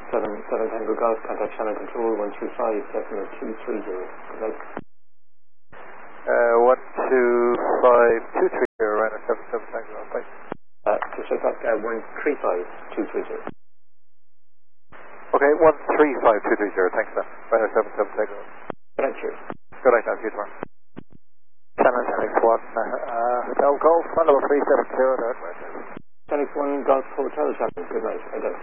7 Tango Golf, contact channel control 125 decimal 230. Good night. 125 230, Ryanair 77 Tango Golf, bye. Just check that, 135 230. Okay, 135 230, thanks then. Ryanair 77 Tango Golf. Good night, cheers. Good night, now, see you tomorrow. Channel Tenix 1, Hotel Golf, level 370, Northwest. Tenix 1 Golf Hotel channel, good night, identify.